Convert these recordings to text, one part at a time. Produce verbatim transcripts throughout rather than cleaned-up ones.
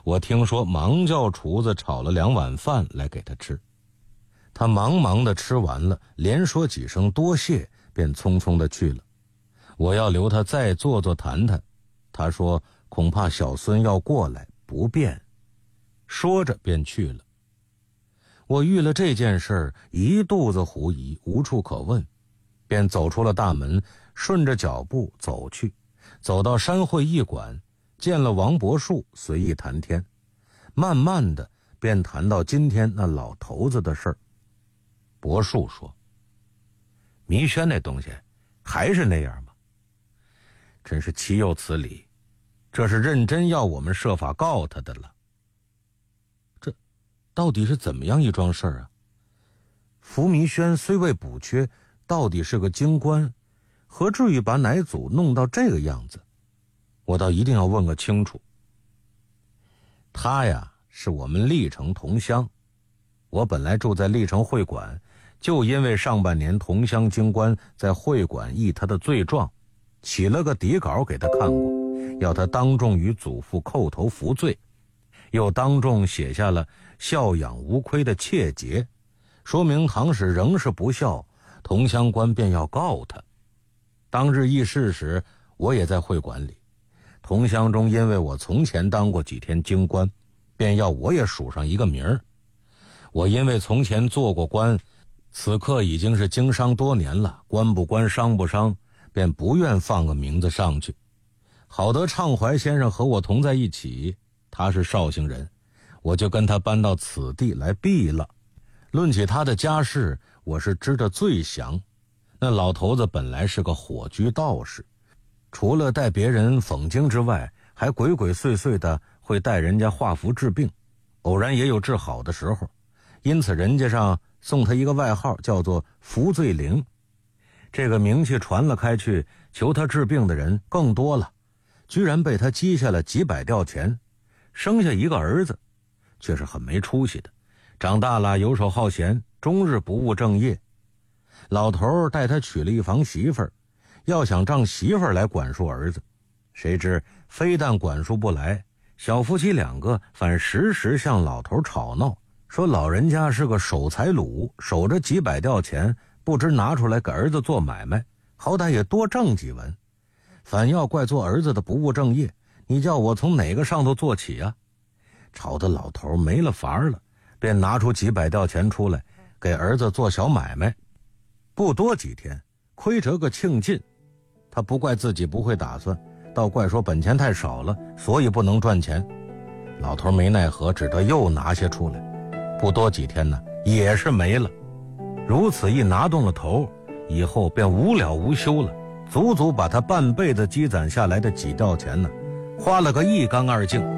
我听说忙叫厨子炒了两碗饭来给他吃。他忙忙的吃完了，连说几声多谢，便匆匆的去了。我要留他再坐坐谈谈，他说恐怕小孙要过来，不便，说着便去了。我遇了这件事儿，一肚子狐疑，无处可问，便走出了大门，顺着脚步走去，走到山会驿馆，见了王伯树，随意谈天，慢慢的便谈到今天那老头子的事儿。伯树说：弥轩那东西还是那样吗？真是岂有此理，这是认真要我们设法告他的了。这到底是怎么样一桩事儿啊？福弥轩虽未补缺，到底是个京官，何至于把乃祖弄到这个样子？我倒一定要问个清楚。他呀，是我们历城同乡，我本来住在历城会馆，就因为上半年同乡京官在会馆议他的罪状，起了个底稿给他看过，要他当众与祖父叩头服罪，又当众写下了孝养无亏的切结，说明唐使仍是不孝，同乡官便要告他。当日议事时，我也在会馆里，同乡中因为我从前当过几天京官，便要我也数上一个名儿。我因为从前做过官，此刻已经是经商多年了，官不官商不商，便不愿放个名字上去。好得畅怀先生和我同在一起，他是绍兴人，我就跟他搬到此地来避了。论起他的家世，我是知得最详。那老头子本来是个火居道士，除了带别人讽经之外，还鬼鬼祟祟的会带人家画符治病，偶然也有治好的时候，因此人家上送他一个外号，叫做福罪灵。这个名气传了开去，求他治病的人更多了，居然被他积下了几百吊钱，生下一个儿子，却是很没出息的，长大了游手好闲，终日不务正业。老头带他娶了一房媳妇儿，要想让媳妇儿来管束儿子，谁知非但管束不来，小夫妻两个反时时向老头吵闹，说老人家是个守财奴，守着几百吊钱，不知拿出来给儿子做买卖，好歹也多挣几文，反要怪做儿子的不务正业，你叫我从哪个上头做起啊？吵得老头没了法儿了，便拿出几百吊钱出来给儿子做小买卖。不多几天，亏折个庆尽，他不怪自己不会打算，倒怪说本钱太少了，所以不能赚钱。老头没奈何，只得又拿些出来。不多几天呢，也是没了。如此一拿动了头，以后便无了无休了，足足把他半辈子积攒下来的几吊钱呢，花了个一干二净。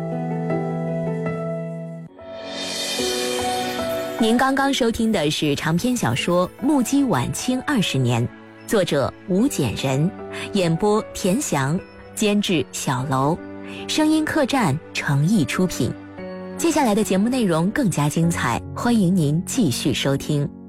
您刚刚收听的是长篇小说《目击晚清二十年》，作者吴简人，演播田翔，监制小楼，声音客栈诚意出品。接下来的节目内容更加精彩，欢迎您继续收听。